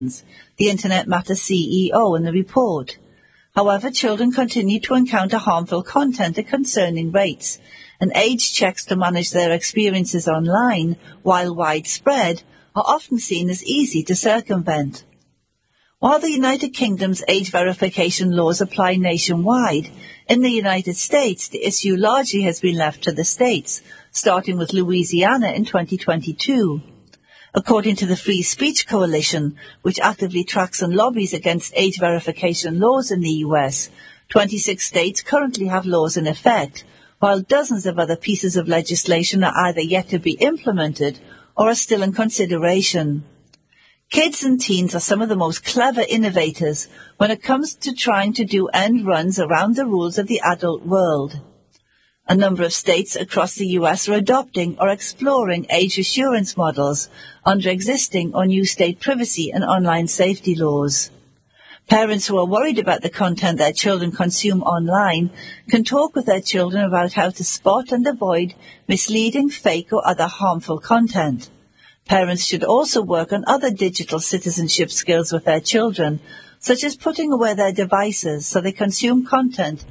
the Internet Matter CEO in the report. However, children continue to encounter harmful content at concerning rates, and age checks to manage their experiences online, while widespread, are often seen as easy to circumvent. While the United Kingdom's age verification laws apply nationwide, in the United States the issue largely has been left to the states, starting with Louisiana in 2022. According to the Free Speech Coalition, which actively tracks and lobbies against age verification laws in the US, 26 states currently have laws in effect, while dozens of other pieces of legislation are either yet to be implemented or are still in consideration. Kids and teens are some of the most clever innovators when it comes to trying to do end runs around the rules of the adult world. A number of states across the US are adopting or exploring age assurance models under existing or new state privacy and online safety laws. Parents who are worried about the content their children consume online can talk with their children about how to spot and avoid misleading, fake, or other harmful content. Parents should also work on other digital citizenship skills with their children, such as putting away their devices so they consume content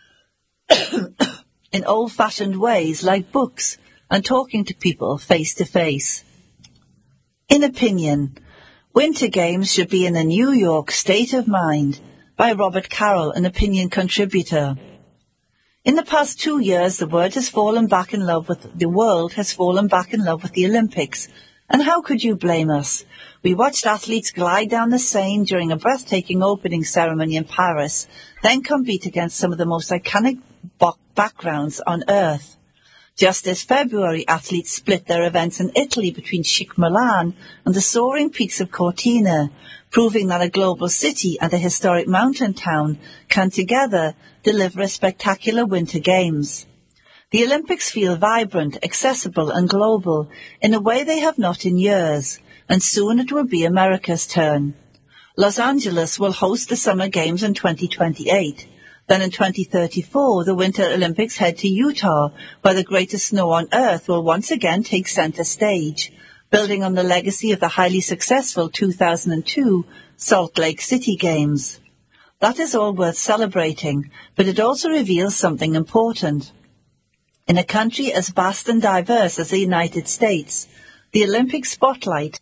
in old-fashioned ways like books and talking to people face-to-face. In opinion, Winter Games should be in a New York state of mind, by Robert Carroll, an opinion contributor. In the past 2 years, the world has fallen back in love with the Olympics, and how could you blame us? We watched athletes glide down the Seine during a breathtaking opening ceremony in Paris, then compete against some of the most iconic backgrounds on Earth. Just this February, athletes split their events in Italy between chic Milan and the soaring peaks of Cortina, proving that a global city and a historic mountain town can together deliver a spectacular Winter Games. The Olympics feel vibrant, accessible and global in a way they have not in years, and soon it will be America's turn. Los Angeles will host the Summer Games in 2028. Then in 2034, the Winter Olympics head to Utah, where the greatest snow on Earth will once again take center stage, building on the legacy of the highly successful 2002 Salt Lake City Games. That is all worth celebrating, but it also reveals something important. In a country as vast and diverse as the United States, the Olympic spotlight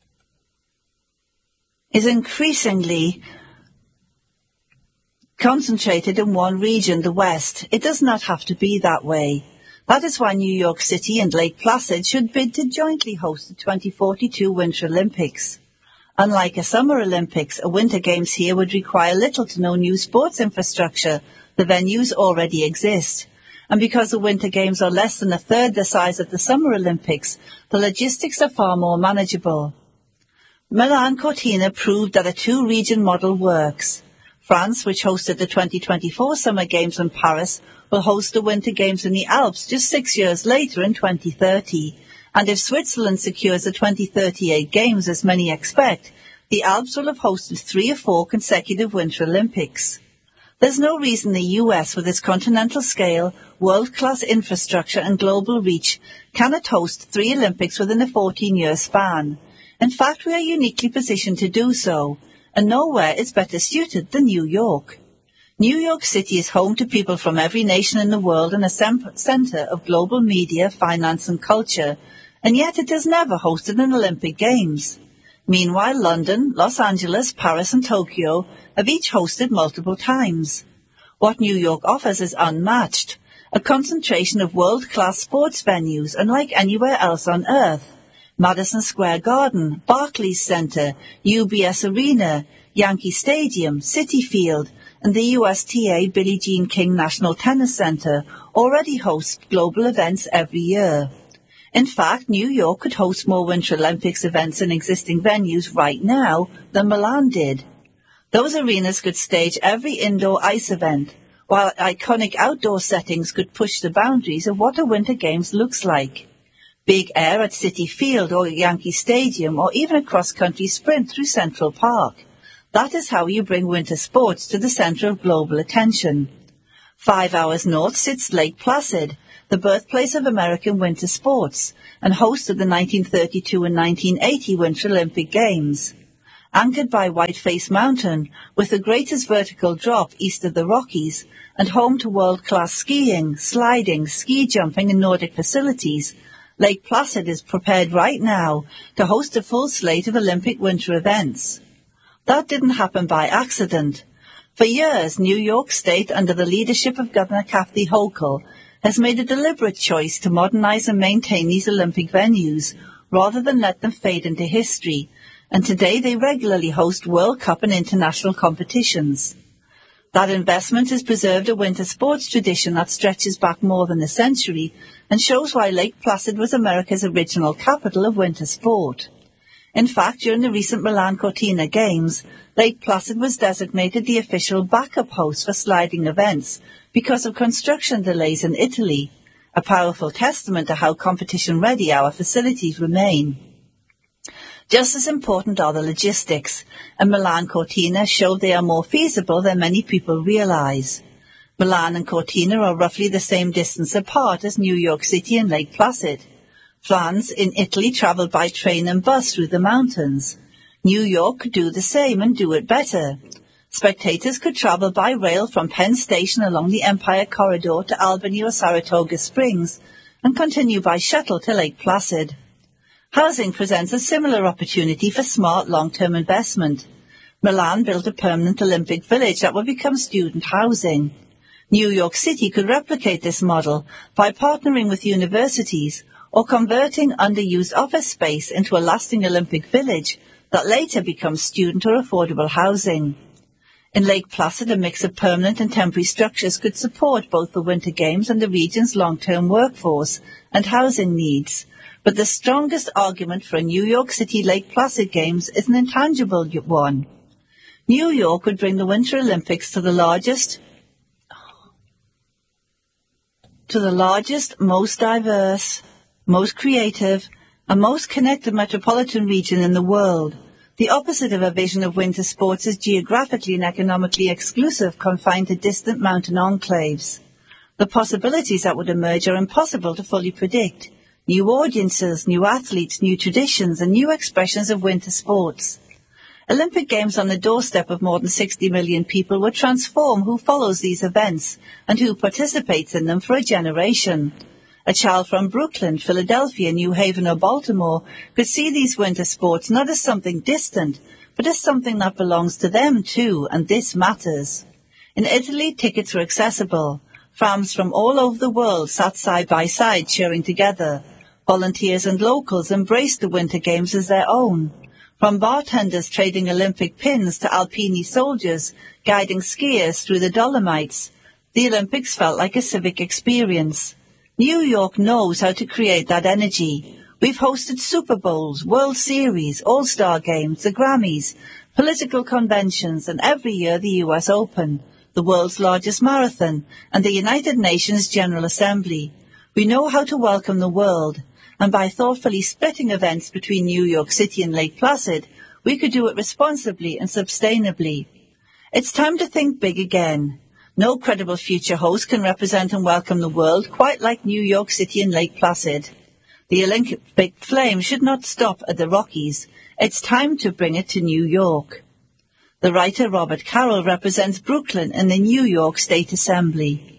is increasingly concentrated in one region, the West. It does not have to be that way. That is why New York City and Lake Placid should bid to jointly host the 2042 Winter Olympics. Unlike a Summer Olympics, a Winter Games here would require little to no new sports infrastructure. The venues already exist. And because the Winter Games are less than a third the size of the Summer Olympics, the logistics are far more manageable. Milan Cortina proved that a two-region model works. France, which hosted the 2024 Summer Games in Paris, will host the Winter Games in the Alps just 6 years later in 2030. And if Switzerland secures the 2038 Games, as many expect, the Alps will have hosted 3 or 4 consecutive Winter Olympics. There's no reason the US, with its continental scale, world-class infrastructure and global reach, cannot host 3 Olympics within a 14-year span. In fact, we are uniquely positioned to do so, and nowhere is better suited than New York. New York City is home to people from every nation in the world and a center of global media, finance and culture, and yet it has never hosted an Olympic Games. Meanwhile, London, Los Angeles, Paris and Tokyo have each hosted multiple times. What New York offers is unmatched, a concentration of world-class sports venues unlike anywhere else on Earth. Madison Square Garden, Barclays Center, UBS Arena, Yankee Stadium, Citi Field, and the USTA Billie Jean King National Tennis Center already host global events every year. In fact, New York could host more Winter Olympics events in existing venues right now than Milan did. Those arenas could stage every indoor ice event, while iconic outdoor settings could push the boundaries of what a Winter Games looks like. Big air at Citi Field or Yankee Stadium, or even a cross-country sprint through Central Park. That is how you bring winter sports to the center of global attention. 5 hours north sits Lake Placid, the birthplace of American winter sports, and hosted the 1932 and 1980 Winter Olympic Games. Anchored by Whiteface Mountain, with the greatest vertical drop east of the Rockies, and home to world-class skiing, sliding, ski jumping and Nordic facilities, Lake Placid is prepared right now to host a full slate of Olympic winter events. That didn't happen by accident. For years, New York State, under the leadership of Governor Kathy Hochul, has made a deliberate choice to modernize and maintain these Olympic venues rather than let them fade into history, and today they regularly host World Cup and international competitions. That investment has preserved a winter sports tradition that stretches back more than a century and shows why Lake Placid was America's original capital of winter sport. In fact, during the recent Milan Cortina Games, Lake Placid was designated the official backup host for sliding events because of construction delays in Italy, a powerful testament to how competition-ready our facilities remain. Just as important are the logistics, and Milan Cortina showed they are more feasible than many people realize. Milan and Cortina are roughly the same distance apart as New York City and Lake Placid. Fans in Italy travel by train and bus through the mountains. New York could do the same and do it better. Spectators could travel by rail from Penn Station along the Empire Corridor to Albany or Saratoga Springs and continue by shuttle to Lake Placid. Housing presents a similar opportunity for smart long-term investment. Milan built a permanent Olympic village that will become student housing. New York City could replicate this model by partnering with universities or converting underused office space into a lasting Olympic village that later becomes student or affordable housing. In Lake Placid, a mix of permanent and temporary structures could support both the Winter Games and the region's long-term workforce and housing needs. But the strongest argument for a New York City Lake Placid Games is an intangible one. New York would bring the Winter Olympics to the largest, most diverse, most creative, and most connected metropolitan region in the world. The opposite of a vision of winter sports is geographically and economically exclusive, confined to distant mountain enclaves. The possibilities that would emerge are impossible to fully predict. New audiences, new athletes, new traditions, and new expressions of winter sports. Olympic Games on the doorstep of more than 60 million people would transform who follows these events and who participates in them for a generation. A child from Brooklyn, Philadelphia, New Haven, or Baltimore could see these winter sports not as something distant, but as something that belongs to them too, and this matters. In Italy, tickets were accessible. Fans from all over the world sat side by side cheering together. Volunteers and locals embraced the Winter Games as their own. From bartenders trading Olympic pins to Alpini soldiers guiding skiers through the Dolomites, the Olympics felt like a civic experience. New York knows how to create that energy. We've hosted Super Bowls, World Series, All-Star Games, the Grammys, political conventions, and every year the US Open, the world's largest marathon, and the United Nations General Assembly. We know how to welcome the world, and by thoughtfully splitting events between New York City and Lake Placid, we could do it responsibly and sustainably. It's time to think big again. No credible future host can represent and welcome the world quite like New York City and Lake Placid. The Olympic flame should not stop at the Rockies. It's time to bring it to New York. The writer Robert Carroll represents Brooklyn in the New York State Assembly.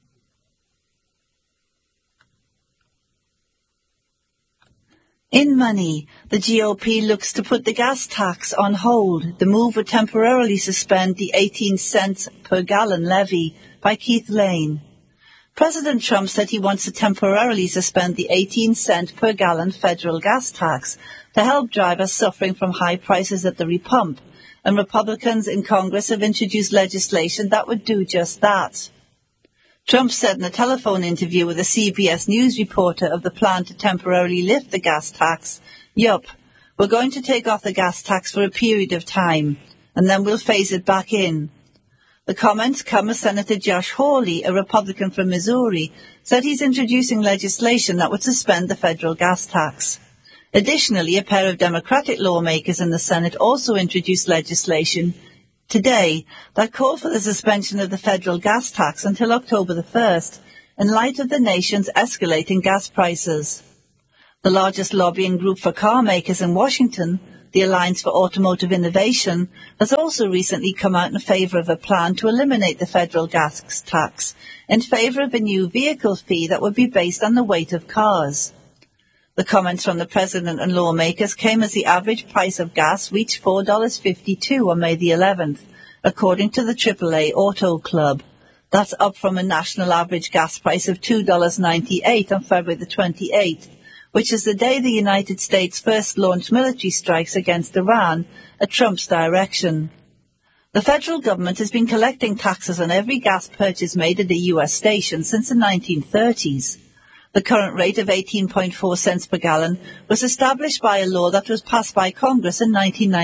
In money, the GOP looks to put the gas tax on hold. The move would temporarily suspend the 18 cents per gallon levy by Keith Lane. President Trump said he wants to temporarily suspend the 18-cent per gallon federal gas tax to help drivers suffering from high prices at the repump, and Republicans in Congress have introduced legislation that would do just that. Trump said in a telephone interview with a CBS News reporter of the plan to temporarily lift the gas tax, "Yup, we're going to take off the gas tax for a period of time, and then we'll phase it back in." The comments come as Senator Josh Hawley, a Republican from Missouri, said he's introducing legislation that would suspend the federal gas tax. Additionally, a pair of Democratic lawmakers in the Senate also introduced legislation today that called for the suspension of the federal gas tax until October the 1st, in light of the nation's escalating gas prices. The largest lobbying group for car makers in Washington, The Alliance for Automotive Innovation has also recently come out in favour of a plan to eliminate the federal gas tax in favour of a new vehicle fee that would be based on the weight of cars. The comments from the President and lawmakers came as the average price of gas reached $4.52 on May the 11th, according to the AAA Auto Club. That's up from a national average gas price of $2.98 on February the 28th, which is the day the United States first launched military strikes against Iran at Trump's direction. The federal government has been collecting taxes on every gas purchase made at a US station since the 1930s. The current rate of 18.4 cents per gallon was established by a law that was passed by Congress in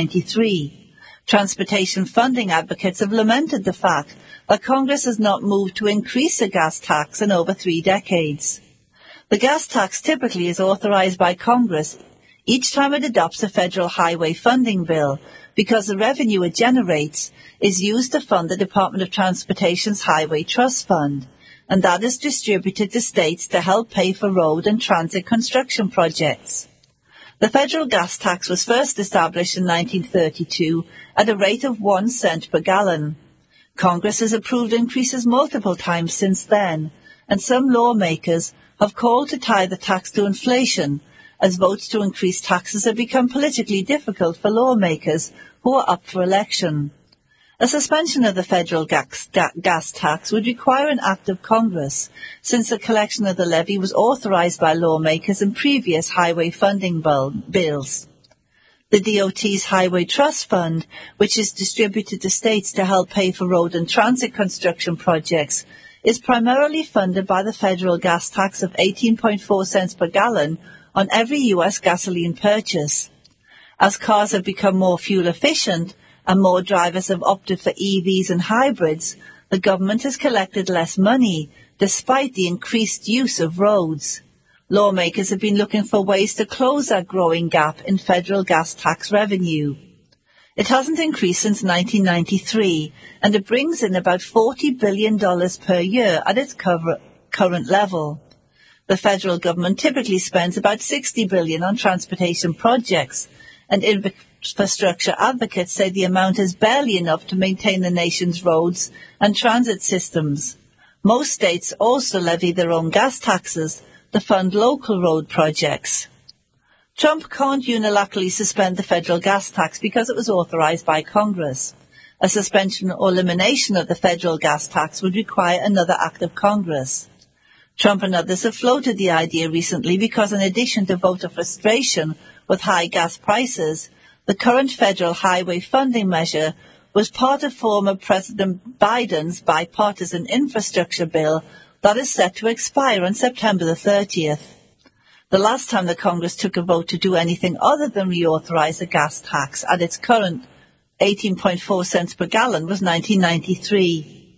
1993. Transportation funding advocates have lamented the fact that Congress has not moved to increase the gas tax in over 3 decades. The gas tax typically is authorized by Congress each time it adopts a federal highway funding bill because the revenue it generates is used to fund the Department of Transportation's Highway Trust Fund, and that is distributed to states to help pay for road and transit construction projects. The federal gas tax was first established in 1932 at a rate of 1 cent per gallon. Congress has approved increases multiple times since then, and some lawmakers have called to tie the tax to inflation, as votes to increase taxes have become politically difficult for lawmakers who are up for election. A suspension of the federal gas tax would require an act of Congress, since the collection of the levy was authorized by lawmakers in previous highway funding bills. The DOT's Highway Trust Fund, which is distributed to states to help pay for road and transit construction projects, is primarily funded by the federal gas tax of 18.4 cents per gallon on every U.S. gasoline purchase. As cars have become more fuel efficient and more drivers have opted for EVs and hybrids, the government has collected less money despite the increased use of roads. Lawmakers have been looking for ways to close that growing gap in federal gas tax revenue. It hasn't increased since 1993, and it brings in about $40 billion per year at its current level. The federal government typically spends about $60 billion on transportation projects, and infrastructure advocates say the amount is barely enough to maintain the nation's roads and transit systems. Most states also levy their own gas taxes to fund local road projects. Trump can't unilaterally suspend the federal gas tax because it was authorized by Congress. A suspension or elimination of the federal gas tax would require another act of Congress. Trump and others have floated the idea recently because in addition to voter frustration with high gas prices, the current federal highway funding measure was part of former President Biden's bipartisan infrastructure bill that is set to expire on September the 30th. The last time the Congress took a vote to do anything other than reauthorize the gas tax at its current 18.4 cents per gallon was 1993.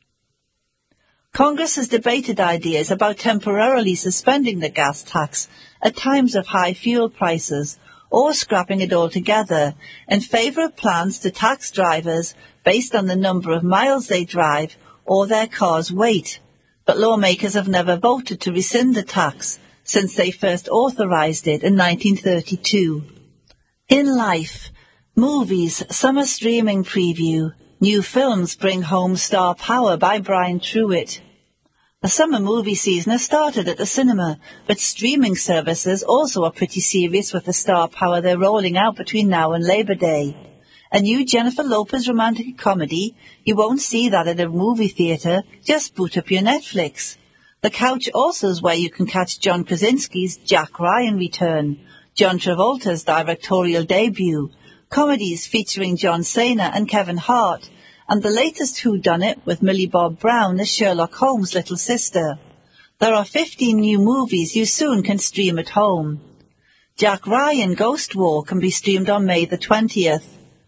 Congress has debated ideas about temporarily suspending the gas tax at times of high fuel prices or scrapping it altogether in favor of plans to tax drivers based on the number of miles they drive or their car's weight. But lawmakers have never voted to rescind the tax since they first authorized it in 1932. In life, movies, summer streaming preview, new films bring home star power by Brian Truitt. The summer movie season has started at the cinema, but streaming services also are pretty serious with the star power they're rolling out between now and Labor Day. A new Jennifer Lopez romantic comedy, you won't see that at a movie theatre, just boot up your Netflix. The couch also is where you can catch John Krasinski's Jack Ryan return, John Travolta's directorial debut, comedies featuring John Cena and Kevin Hart, and the latest whodunit with Millie Bob Brown as Sherlock Holmes' little sister. There are 15 new movies you soon can stream at home. Jack Ryan Ghost War can be streamed on May the 20th.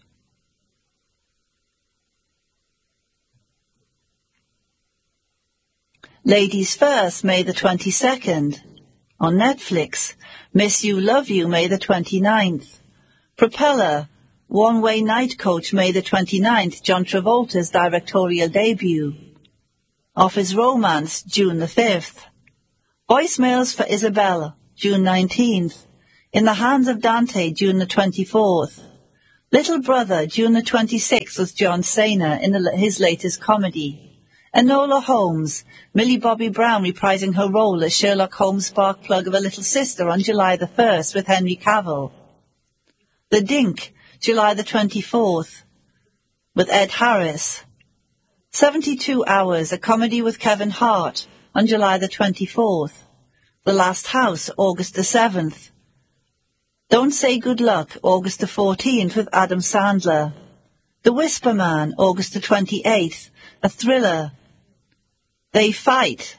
Ladies First, May the 22nd. On Netflix, Miss You, Love You, May the 29th. Propeller, One Way Night Coach, May the 29th, John Travolta's directorial debut. Office Romance, June the 5th. Voicemails for Isabel, June 19th. In the Hands of Dante, June the 24th. Little Brother, June the 26th, was John Cena in his latest comedy. Enola Holmes, Millie Bobby Brown reprising her role as Sherlock Holmes' spark plug of a little sister on July the 1st with Henry Cavill. The Dink, July the 24th, with Ed Harris. 72 Hours, a comedy with Kevin Hart, on July the 24th. The Last House, August the 7th. Don't Say Good Luck, August the 14th, with Adam Sandler. The Whisper Man, August the 28th, a thriller. They Fight,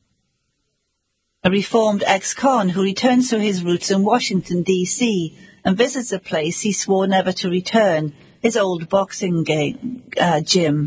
a reformed ex-con who returns to his roots in Washington, D.C., and visits a place he swore never to return, his old boxing gym.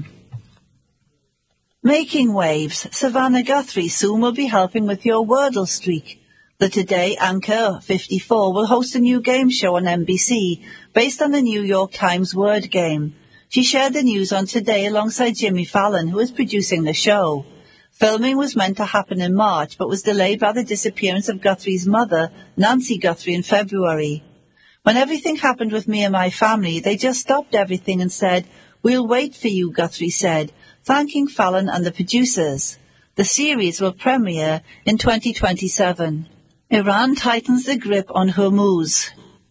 Making Waves, Savannah Guthrie soon will be helping with your Wordle streak. The Today anchor 54 will host a new game show on NBC based on the New York Times word game. She shared the news on Today alongside Jimmy Fallon, who is producing the show. Filming was meant to happen in March, but was delayed by the disappearance of Guthrie's mother, Nancy Guthrie, in February. When everything happened with me and my family, they just stopped everything and said, "We'll wait for you," Guthrie said, thanking Fallon and the producers. The series will premiere in 2027. Iran tightens the grip on Hormuz.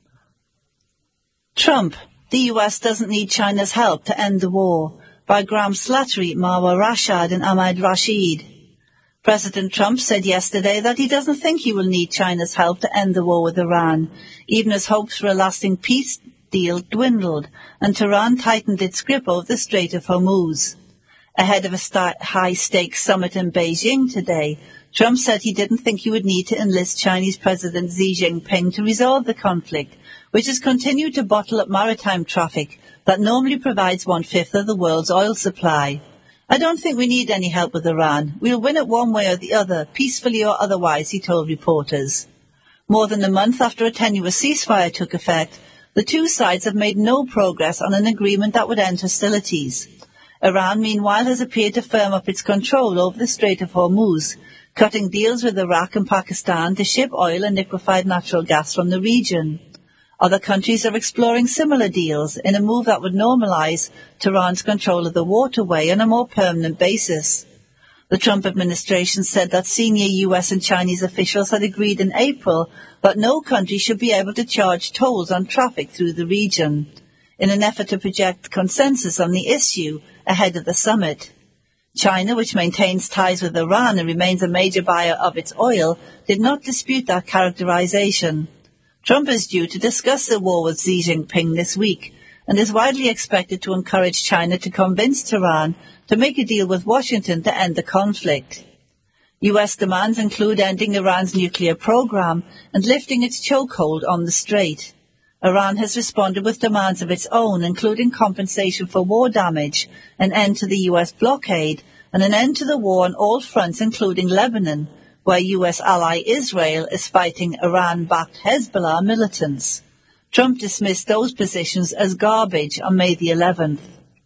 Trump, the US doesn't need China's help to end the war, by Graham Slattery, Marwa Rashad and Ahmad Rashid. President Trump said yesterday that he doesn't think he will need China's help to end the war with Iran, even as hopes for a lasting peace deal dwindled and Tehran tightened its grip over the Strait of Hormuz. Ahead of a high-stakes summit in Beijing today, Trump said he didn't think he would need to enlist Chinese President Xi Jinping to resolve the conflict, which has continued to bottle up maritime traffic that normally provides 1/5 of the world's oil supply. "I don't think we need any help with Iran. We'll win it one way or the other, peacefully or otherwise," he told reporters. More than a month after a tenuous ceasefire took effect, the two sides have made no progress on an agreement that would end hostilities. Iran, meanwhile, has appeared to firm up its control over the Strait of Hormuz, cutting deals with Iraq and Pakistan to ship oil and liquefied natural gas from the region. Other countries are exploring similar deals in a move that would normalize Tehran's control of the waterway on a more permanent basis. The Trump administration said that senior US and Chinese officials had agreed in April that no country should be able to charge tolls on traffic through the region, in an effort to project consensus on the issue ahead of the summit. China, which maintains ties with Iran and remains a major buyer of its oil, did not dispute that characterization. Trump is due to discuss the war with Xi Jinping this week and is widely expected to encourage China to convince Tehran to make a deal with Washington to end the conflict. US demands include ending Iran's nuclear program and lifting its chokehold on the strait. Iran has responded with demands of its own, including compensation for war damage, an end to the US blockade, and an end to the war on all fronts, including Lebanon, where US ally Israel is fighting Iran-backed Hezbollah militants. Trump dismissed those positions as garbage on May the 11th.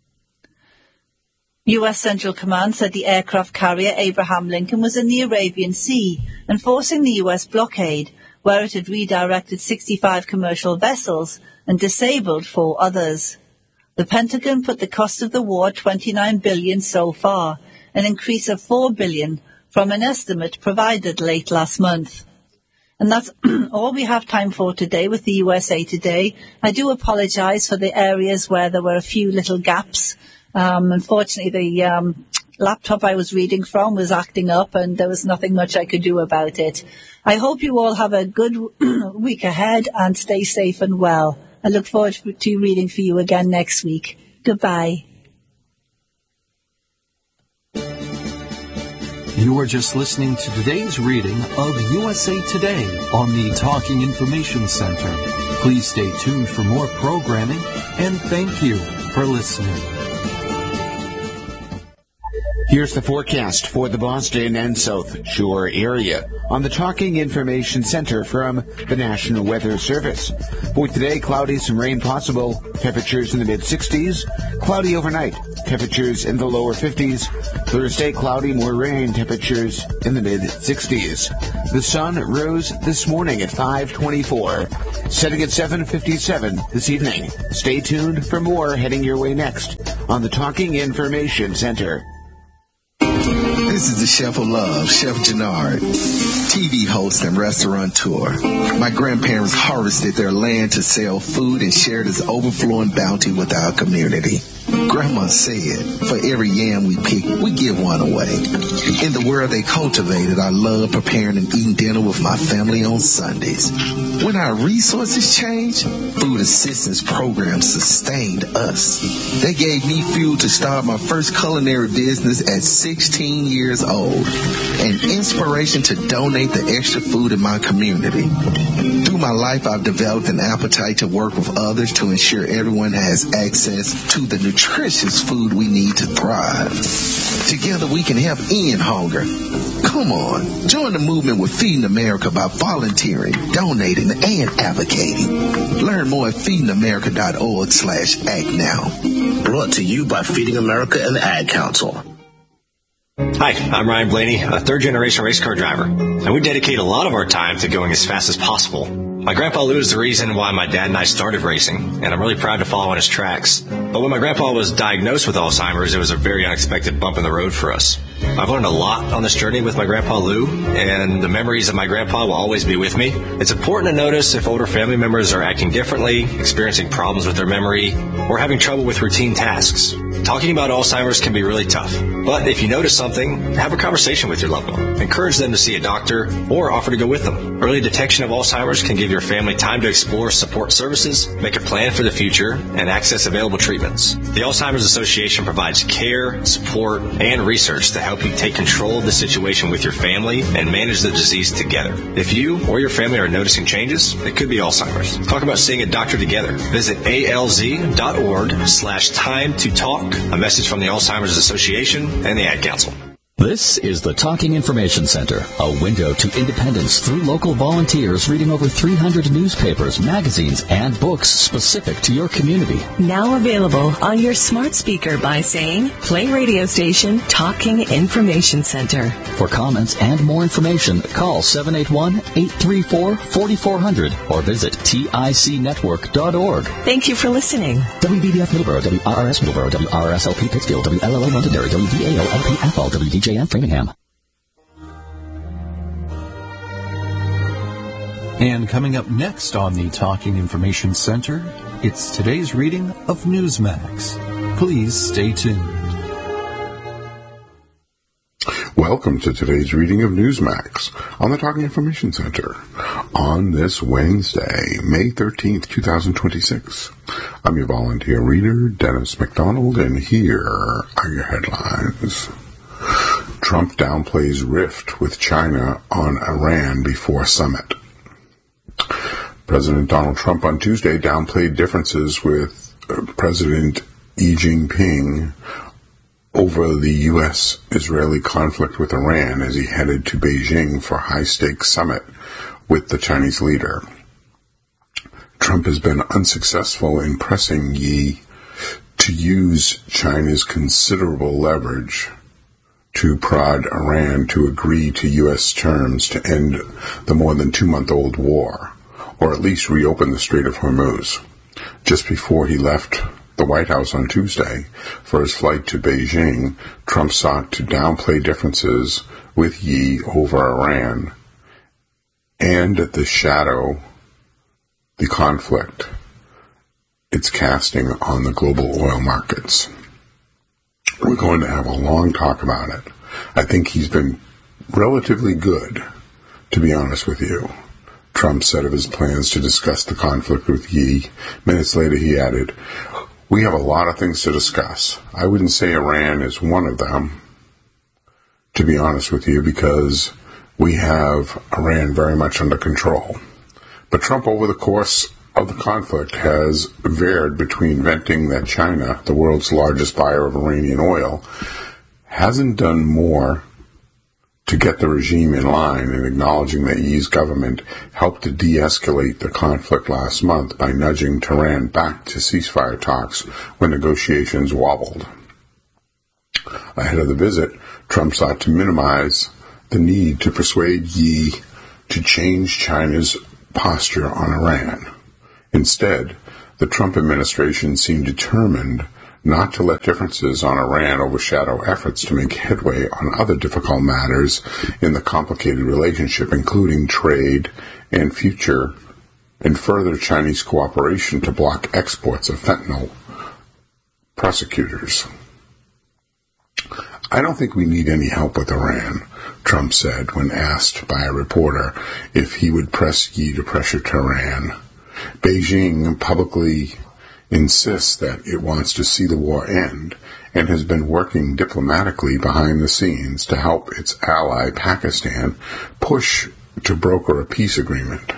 US Central Command said the aircraft carrier Abraham Lincoln was in the Arabian Sea, enforcing the US blockade, where it had redirected 65 commercial vessels and disabled 4 others. The Pentagon put the cost of the war at $29 billion so far, an increase of $4 billion from an estimate provided late last month. And that's all we have time for today with the USA Today. I do apologize for the areas where there were a few little gaps. Unfortunately, the laptop I was reading from was acting up and there was nothing much I could do about it. I hope you all have a good week ahead and stay safe and well. I look forward to reading for you again next week. Goodbye. You are just listening to today's reading of USA Today on the Talking Information Center. Please stay tuned for more programming, and thank you for listening. Here's the forecast for the Boston and South Shore area on the Talking Information Center from the National Weather Service. For today, cloudy, some rain possible, temperatures in the mid-60s. Cloudy overnight, temperatures in the lower 50s. Thursday, cloudy, more rain, temperatures in the mid-60s. The sun rose this morning at 5:24, setting at 7:57 this evening. Stay tuned for more heading your way next on the Talking Information Center. This is the Chef of Love, Chef Jannard, TV host and restaurateur. My grandparents harvested their land to sell food and share this overflowing bounty with our community. Grandma said, for every yam we pick, we give one away. In the world they cultivated, I love preparing and eating dinner with my family on Sundays. When our resources changed, food assistance programs sustained us. They gave me fuel to start my first culinary business at 16 years old, and inspiration to donate the extra food in my community. Through my life, I've developed an appetite to work with others to ensure everyone has access to the nutritious food we need to thrive. Together we can help end hunger. Come on, join the movement with Feeding America by volunteering, donating, and advocating. Learn more at feedingamerica.org/act now. Brought to you by Feeding America and the Ad Council. Hi, I'm Ryan Blaney, a third-generation race car driver, and we dedicate a lot of our time to going as fast as possible. My Grandpa Lou is the reason why my dad and I started racing, and I'm really proud to follow in his tracks. But when my grandpa was diagnosed with Alzheimer's, it was a very unexpected bump in the road for us. I've learned a lot on this journey with my Grandpa Lou, and the memories of my grandpa will always be with me. It's important to notice if older family members are acting differently, experiencing problems with their memory, or having trouble with routine tasks. Talking about Alzheimer's can be really tough, but if you notice something, have a conversation with your loved one. Encourage them to see a doctor or offer to go with them. Early detection of Alzheimer's can give your family time to explore support services, make a plan for the future, and access available treatments. The Alzheimer's Association provides care, support, and research to help you take control of the situation with your family and manage the disease together. If you or your family are noticing changes, it could be Alzheimer's. Talk about seeing a doctor together. Visit alz.org/time to talk. A message from the Alzheimer's Association and the Ad Council. This is the Talking Information Center, a window to independence through local volunteers reading over 300 newspapers, magazines, and books specific to your community. Now available on your smart speaker by saying, play radio station Talking Information Center. For comments and more information, call 781-834-4400 or visit ticnetwork.org. Thank you for listening. WVBF Middleborough, WRRS Middleborough, WRSLP Pittsfield, WLLO Londonderry, WVAO-LP Athol, WDJN Framingham. And coming up next on the Talking Information Center, it's today's reading of Newsmax. Please stay tuned. Welcome to today's reading of Newsmax on the Talking Information Center on this Wednesday, May 13th, 2026. I'm your volunteer reader, Dennis McDonald, and here are your headlines. Trump downplays rift with China on Iran before summit. President Donald Trump on Tuesday downplayed differences with President Xi Jinping over the U.S.-Israeli conflict with Iran as he headed to Beijing for a high-stakes summit with the Chinese leader. Trump has been unsuccessful in pressing Xi to use China's considerable leverage to prod Iran to agree to U.S. terms to end the more than 2-month-old war, or at least reopen the Strait of Hormuz. Just before he left the White House on Tuesday for his flight to Beijing, Trump sought to downplay differences with Xi over Iran and the conflict it's casting on the global oil markets. We're going to have a long talk about it. I think he's been relatively good, to be honest with you. Trump said of his plans to discuss the conflict with Xi. Minutes later he added, "We have a lot of things to discuss. I wouldn't say Iran is one of them, to be honest with you, because we have Iran very much under control." But Trump, over the course of the conflict, has varied between venting that China, the world's largest buyer of Iranian oil, hasn't done more to get the regime in line, and acknowledging that Yi's government helped to de-escalate the conflict last month by nudging Tehran back to ceasefire talks when negotiations wobbled. Ahead of the visit, Trump sought to minimize the need to persuade Yi to change China's posture on Iran. Instead, the Trump administration seemed determined not to let differences on Iran overshadow efforts to make headway on other difficult matters in the complicated relationship, including trade and further Chinese cooperation to block exports of fentanyl. Prosecutors. I don't think we need any help with Iran, Trump said when asked by a reporter if he would press Yi to pressure Tehran. Beijing publicly insists that it wants to see the war end and has been working diplomatically behind the scenes to help its ally Pakistan push to broker a peace agreement.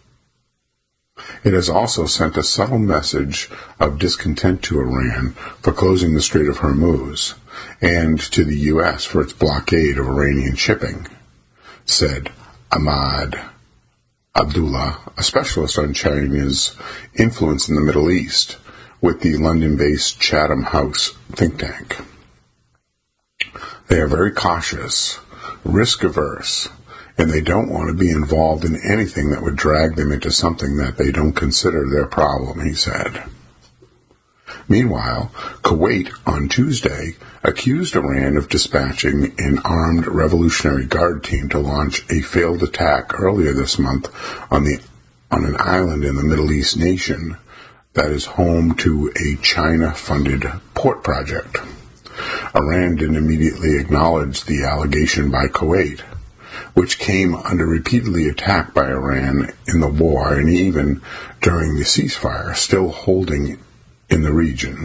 It has also sent a subtle message of discontent to Iran for closing the Strait of Hormuz and to the U.S. for its blockade of Iranian shipping, said Ahmad Abdullah, a specialist on China's influence in the Middle East with the London-based Chatham House think tank. They are very cautious, risk-averse, and they don't want to be involved in anything that would drag them into something that they don't consider their problem, he said. Meanwhile, Kuwait on Tuesday accused Iran of dispatching an armed Revolutionary Guard team to launch a failed attack earlier this month on an island in the Middle East nation that is home to a China-funded port project. Iran didn't immediately acknowledge the allegation by Kuwait, which came under repeatedly attack by Iran in the war and even during the ceasefire, still holding in the region.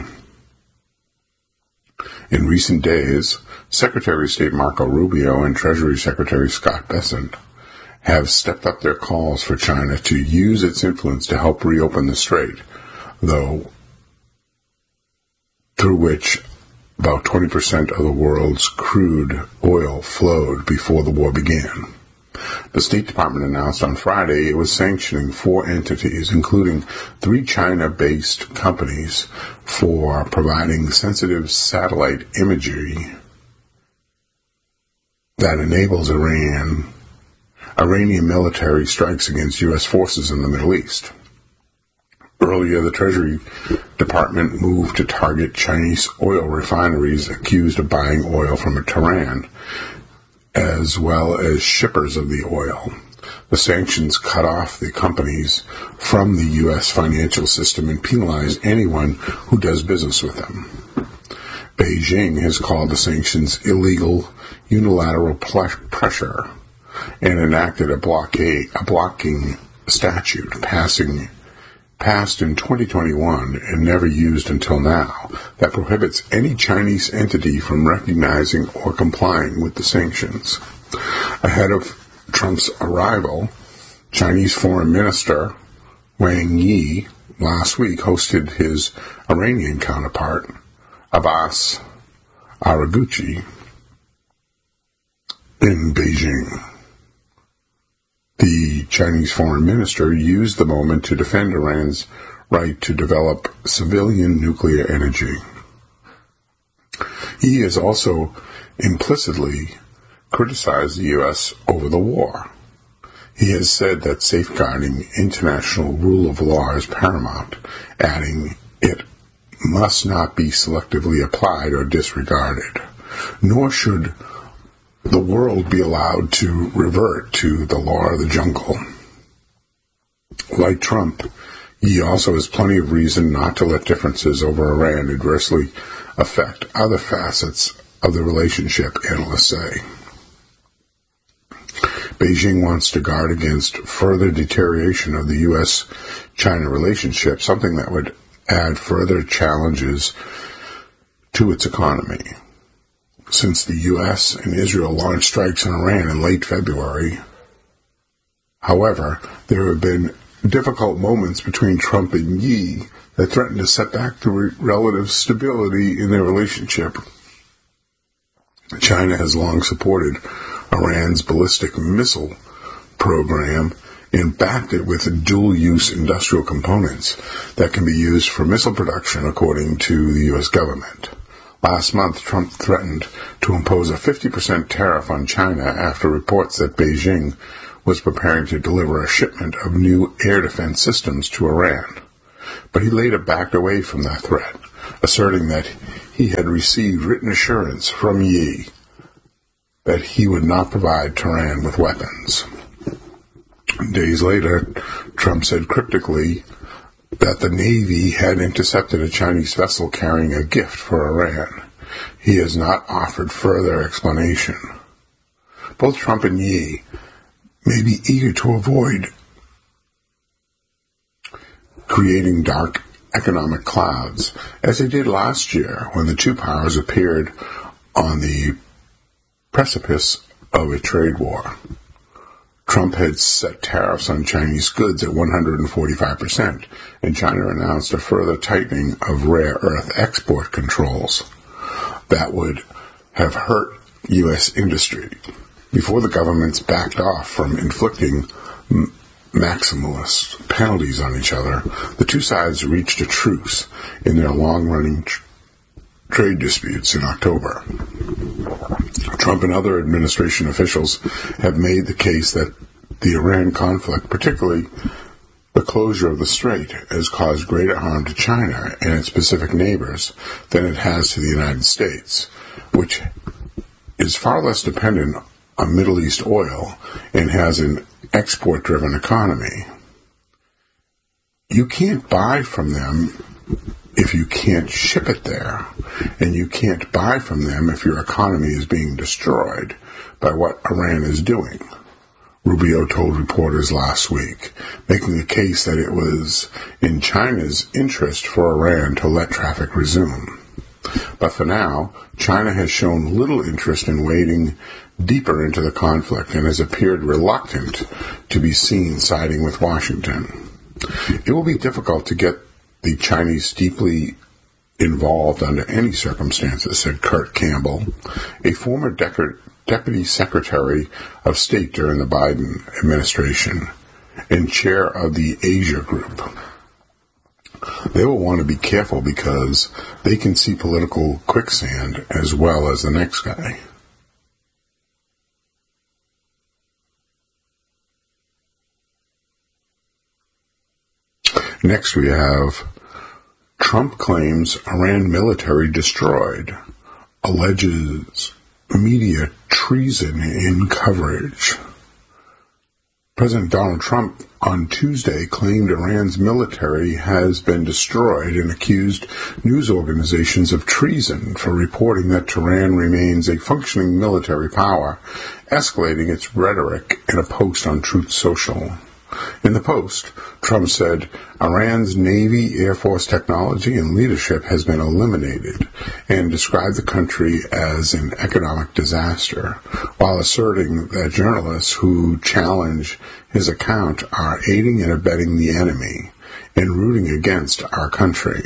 In recent days, Secretary of State Marco Rubio and Treasury Secretary Scott Bessent have stepped up their calls for China to use its influence to help reopen the strait, though through which about 20% of the world's crude oil flowed before the war began. The State Department announced on Friday it was sanctioning 4 entities, including 3 China-based companies, for providing sensitive satellite imagery that enables Iranian military strikes against U.S. forces in the Middle East. Earlier, the Treasury Department moved to target Chinese oil refineries accused of buying oil from Tehran, as well as shippers of the oil. The sanctions cut off the companies from the U.S. financial system and penalize anyone who does business with them. Beijing has called the sanctions illegal, unilateral pressure and enacted a blocking statute passed in 2021 and never used until now, that prohibits any Chinese entity from recognizing or complying with the sanctions. Ahead of Trump's arrival, Chinese Foreign Minister Wang Yi last week hosted his Iranian counterpart, Abbas Araghchi, in Beijing. The Chinese foreign minister used the moment to defend Iran's right to develop civilian nuclear energy. He has also implicitly criticized the U.S. over the war. He has said that safeguarding international rule of law is paramount, adding it must not be selectively applied or disregarded, nor should the world be allowed to revert to the law of the jungle. Like Trump, he also has plenty of reason not to let differences over Iran adversely affect other facets of the relationship, analysts say. Beijing wants to guard against further deterioration of the U.S.-China relationship, something that would add further challenges to its economy. Since the U.S. and Israel launched strikes on Iran in late February, however, there have been difficult moments between Trump and Yi that threaten to set back the relative stability in their relationship. China has long supported Iran's ballistic missile program and backed it with dual-use industrial components that can be used for missile production, according to the U.S. government. Last month, Trump threatened to impose a 50% tariff on China after reports that Beijing was preparing to deliver a shipment of new air defense systems to Iran. But he later backed away from that threat, asserting that he had received written assurance from Yi that he would not provide Tehran with weapons. Days later, Trump said cryptically that the Navy had intercepted a Chinese vessel carrying a gift for Iran. He has not offered further explanation. Both Trump and Yi may be eager to avoid creating dark economic clouds, as they did last year when the two powers appeared on the precipice of a trade war. Trump had set tariffs on Chinese goods at 145%, and China announced a further tightening of rare earth export controls that would have hurt U.S. industry. Before the governments backed off from inflicting maximalist penalties on each other, the two sides reached a truce in their long-running trade disputes in October. Trump and other administration officials have made the case that the Iran conflict, particularly the closure of the strait, has caused greater harm to China and its Pacific neighbors than it has to the United States, which is far less dependent on Middle East oil and has an export-driven economy. You can't buy from them if you can't ship it there, and you can't buy from them if your economy is being destroyed by what Iran is doing, Rubio told reporters last week, making the case that it was in China's interest for Iran to let traffic resume. But for now, China has shown little interest in wading deeper into the conflict and has appeared reluctant to be seen siding with Washington. It will be difficult to get the Chinese deeply involved under any circumstances, said Kurt Campbell, a former Deputy Secretary of State during the Biden administration and chair of the Asia Group. They will want to be careful because they can see political quicksand as well as the next guy. Next we have Trump claims Iran military destroyed, alleges media treason in coverage. President Donald Trump on Tuesday claimed Iran's military has been destroyed and accused news organizations of treason for reporting that Tehran remains a functioning military power, escalating its rhetoric in a post on Truth Social. In the post, Trump said Iran's Navy, Air Force technology, and leadership has been eliminated, and described the country as an economic disaster, while asserting that journalists who challenge his account are aiding and abetting the enemy and rooting against our country.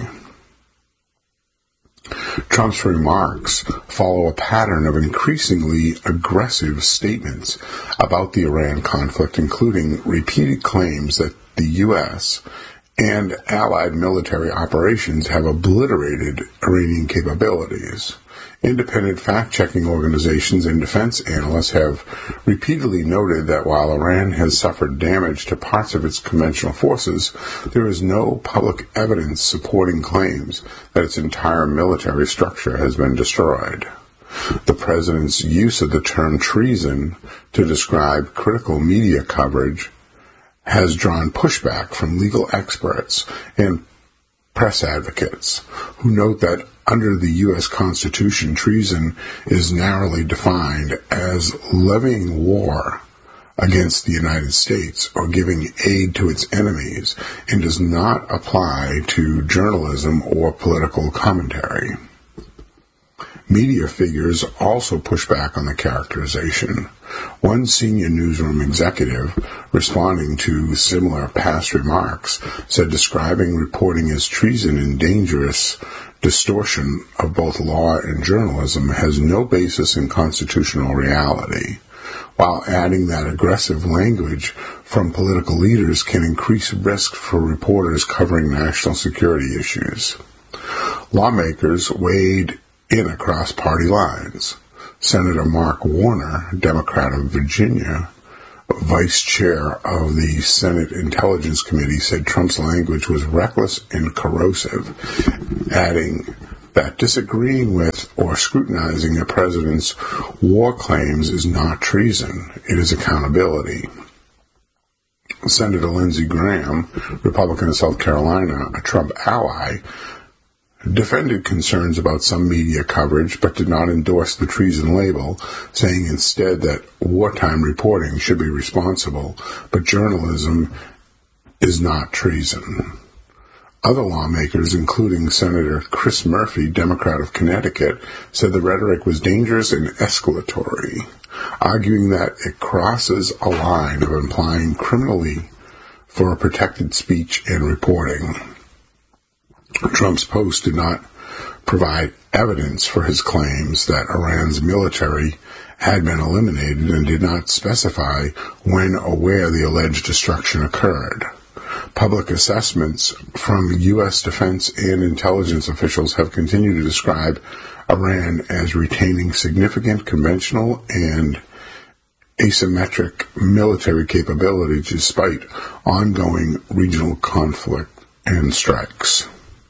Trump's remarks follow a pattern of increasingly aggressive statements about the Iran conflict, including repeated claims that the U.S. and allied military operations have obliterated Iranian capabilities. Independent fact-checking organizations and defense analysts have repeatedly noted that while Iran has suffered damage to parts of its conventional forces, there is no public evidence supporting claims that its entire military structure has been destroyed. The president's use of the term treason to describe critical media coverage has drawn pushback from legal experts and press advocates who note that under the U.S. Constitution, treason is narrowly defined as levying war against the United States or giving aid to its enemies and does not apply to journalism or political commentary. Media figures also push back on the characterization. One senior newsroom executive, responding to similar past remarks, said describing reporting as treason and dangerous distortion of both law and journalism has no basis in constitutional reality, while adding that aggressive language from political leaders can increase risk for reporters covering national security issues. Lawmakers weighed in across party lines. Senator Mark Warner, Democrat of Virginia, vice chair of the Senate Intelligence Committee, said Trump's language was reckless and corrosive, adding that disagreeing with or scrutinizing a president's war claims is not treason, it is accountability. Senator Lindsey Graham, Republican of South Carolina, a Trump ally, defended concerns about some media coverage but did not endorse the treason label, saying instead that wartime reporting should be responsible, but journalism is not treason. Other lawmakers, including Senator Chris Murphy, Democrat of Connecticut, said the rhetoric was dangerous and escalatory, arguing that it crosses a line of implying criminally for protected speech and reporting. Trump's post did not provide evidence for his claims that Iran's military had been eliminated and did not specify when or where the alleged destruction occurred. Public assessments from U.S. defense and intelligence officials have continued to describe Iran as retaining significant conventional and asymmetric military capability despite ongoing regional conflict and strikes.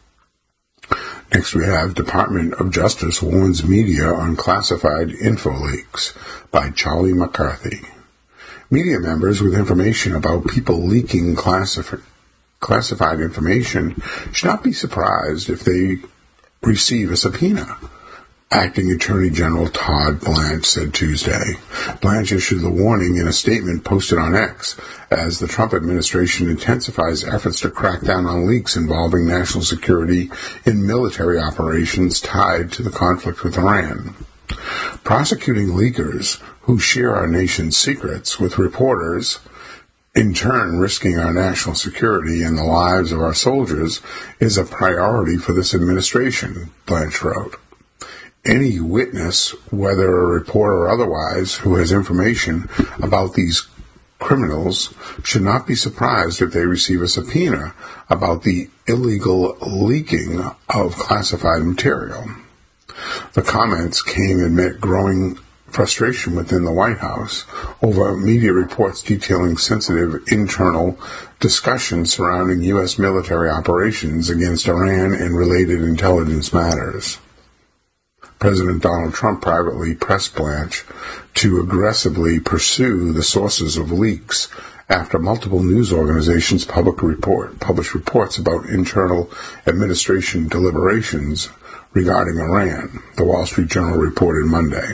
Next we have Department of Justice warns media on classified info leaks by Charlie McCarthy. Media members with information about people leaking classified information should not be surprised if they receive a subpoena. Acting Attorney General Todd Blanche said Tuesday. Blanche issued the warning in a statement posted on X as the Trump administration intensifies efforts to crack down on leaks involving national security in military operations tied to the conflict with Iran. Prosecuting leakers who share our nation's secrets with reporters, in turn risking our national security and the lives of our soldiers, is a priority for this administration, Blanche wrote. Any witness, whether a reporter or otherwise, who has information about these criminals should not be surprised if they receive a subpoena about the illegal leaking of classified material. The comments came amid growing frustration within the White House over media reports detailing sensitive internal discussions surrounding U.S. military operations against Iran and related intelligence matters. President Donald Trump privately pressed Blanche to aggressively pursue the sources of leaks after multiple news organizations published reports about internal administration deliberations regarding Iran, the Wall Street Journal reported Monday.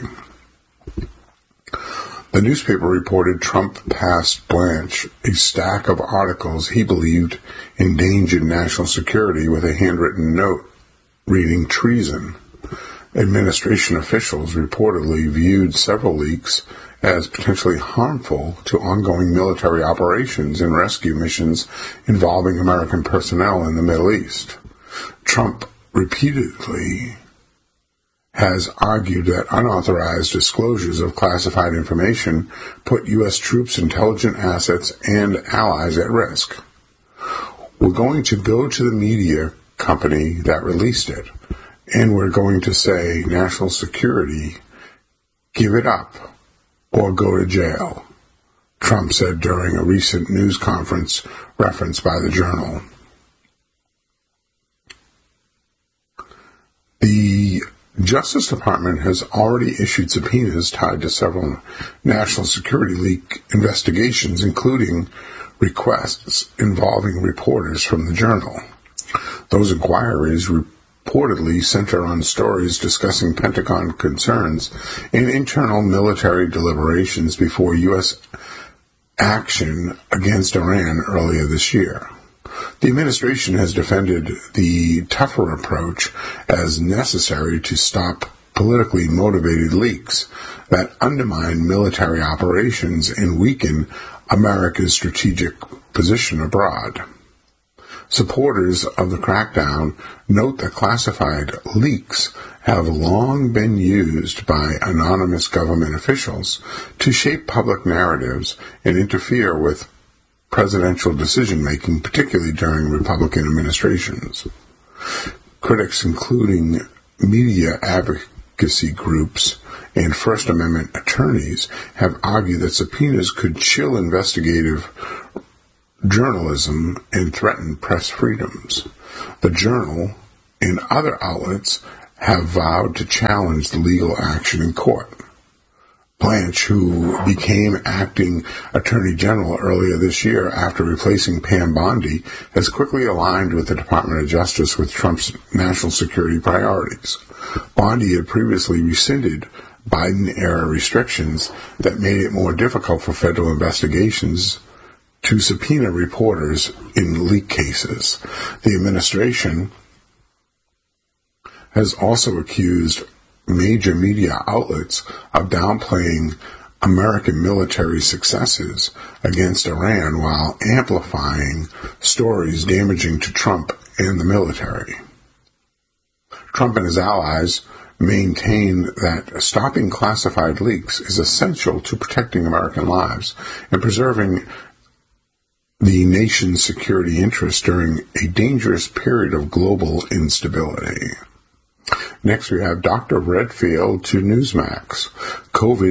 The newspaper reported Trump passed Blanche a stack of articles he believed endangered national security with a handwritten note reading treason. Administration officials reportedly viewed several leaks as potentially harmful to ongoing military operations and rescue missions involving American personnel in the Middle East. Trump repeatedly has argued that unauthorized disclosures of classified information put U.S. troops, intelligence assets, and allies at risk. We're going to go to the media company that released it, and we're going to say, national security, give it up or go to jail, Trump said during a recent news conference referenced by the Journal. The Justice Department has already issued subpoenas tied to several national security leak investigations, including requests involving reporters from the Journal. Those inquiries reportedly center on stories discussing Pentagon concerns and internal military deliberations before U.S. action against Iran earlier this year. The administration has defended the tougher approach as necessary to stop politically motivated leaks that undermine military operations and weaken America's strategic position abroad. Supporters of the crackdown note that classified leaks have long been used by anonymous government officials to shape public narratives and interfere with presidential decision-making, particularly during Republican administrations. Critics, including media advocacy groups and First Amendment attorneys, have argued that subpoenas could chill investigative journalism and threaten press freedoms. The Journal and other outlets have vowed to challenge the legal action in court. Blanche, who became acting Attorney General earlier this year after replacing Pam Bondi, has quickly aligned with the Department of Justice with Trump's national security priorities. Bondi had previously rescinded Biden-era restrictions that made it more difficult for federal investigations to subpoena reporters in leak cases. The administration has also accused major media outlets of downplaying American military successes against Iran while amplifying stories damaging to Trump and the military. Trump and his allies maintain that stopping classified leaks is essential to protecting American lives and preserving the nation's security interests during a dangerous period of global instability. Next, we have Dr. Redfield to Newsmax. COVID